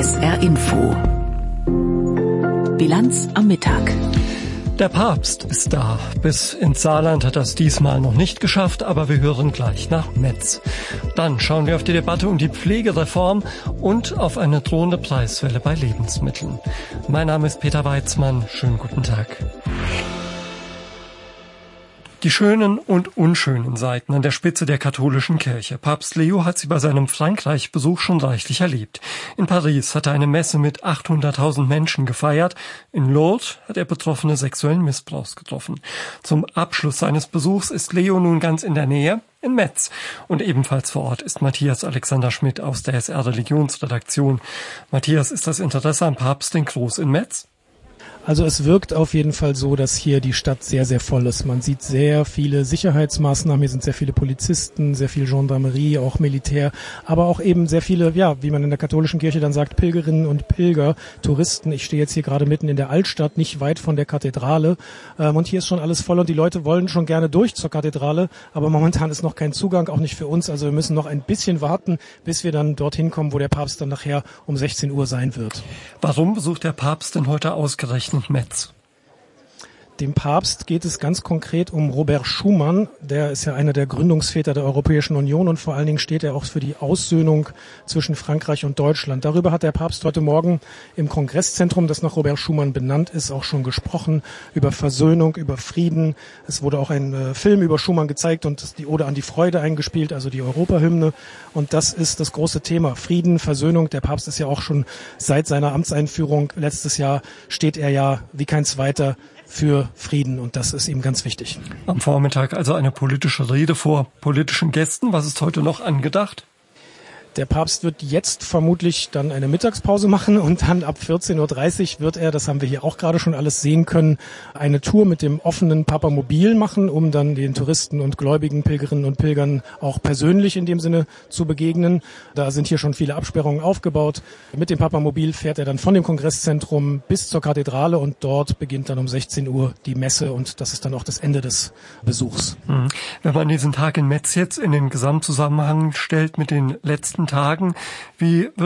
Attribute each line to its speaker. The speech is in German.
Speaker 1: SR Info. Bilanz am Mittag.
Speaker 2: Der Papst ist da. Bis ins Saarland hat er es diesmal noch nicht geschafft, aber wir hören gleich nach Metz. Dann schauen wir auf die Debatte um die Pflegereform und auf eine drohende Preiswelle bei Lebensmitteln. Mein Name ist Peter Weizmann. Schönen guten Tag. Die schönen und unschönen Seiten an der Spitze der katholischen Kirche. Papst Leo hat sie bei seinem Frankreich-Besuch schon reichlich erlebt. In Paris hat er eine Messe mit 800.000 Menschen gefeiert. In Lourdes hat er Betroffene sexuellen Missbrauchs getroffen. Zum Abschluss seines Besuchs ist Leo nun ganz in der Nähe, in Metz. Und ebenfalls vor Ort ist Matthias Alexander Schmidt aus der SR Religionsredaktion. Matthias, ist das Interesse am Papst denn groß in Metz?
Speaker 3: Also es wirkt auf jeden Fall so, dass hier die Stadt sehr, sehr voll ist. Man sieht sehr viele Sicherheitsmaßnahmen, hier sind sehr viele Polizisten, sehr viel Gendarmerie, auch Militär, aber auch eben sehr viele, ja, wie man in der katholischen Kirche dann sagt, Pilgerinnen und Pilger, Touristen. Ich stehe jetzt hier gerade mitten in der Altstadt, nicht weit von der Kathedrale, und hier ist schon alles voll und die Leute wollen schon gerne durch zur Kathedrale, aber momentan ist noch kein Zugang, auch nicht für uns. Also wir müssen noch ein bisschen warten, bis wir dann dorthin kommen, wo der Papst dann nachher um 16 Uhr sein wird.
Speaker 2: Warum besucht der Papst denn heute ausgerechnet Metz?
Speaker 3: Dem Papst geht es ganz konkret um Robert Schuman. Der ist ja einer der Gründungsväter der Europäischen Union und vor allen Dingen steht er auch für die Aussöhnung zwischen Frankreich und Deutschland. Darüber hat der Papst heute Morgen im Kongresszentrum, das nach Robert Schuman benannt ist, auch schon gesprochen, über Versöhnung, über Frieden. Es wurde auch ein Film über Schuman gezeigt und die Ode an die Freude eingespielt, also die Europahymne. Und das ist das große Thema, Frieden, Versöhnung. Der Papst ist ja auch schon seit seiner Amtseinführung letztes Jahr, steht er ja wie kein zweiter für Frieden und das ist ihm ganz wichtig.
Speaker 2: Am Vormittag also eine politische Rede vor politischen Gästen. Was ist heute noch angedacht?
Speaker 3: Der Papst wird jetzt vermutlich dann eine Mittagspause machen und dann ab 14.30 Uhr wird er, das haben wir hier auch gerade schon alles sehen können, eine Tour mit dem offenen Papamobil machen, um dann den Touristen und gläubigen Pilgerinnen und Pilgern auch persönlich in dem Sinne zu begegnen. Da sind hier schon viele Absperrungen aufgebaut. Mit dem Papamobil fährt er dann von dem Kongresszentrum bis zur Kathedrale und dort beginnt dann um 16 Uhr die Messe und das ist dann auch das Ende des Besuchs.
Speaker 2: Wenn man diesen Tag in Metz jetzt in den Gesamtzusammenhang stellt mit den letzten Tagen, wie